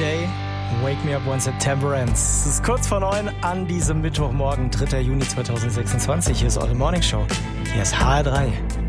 Day. Wake me up when September ends. Es ist kurz vor 9 an diesem Mittwochmorgen, 3. Juni 2026. Hier ist eure Morning Show. Hier ist HR3.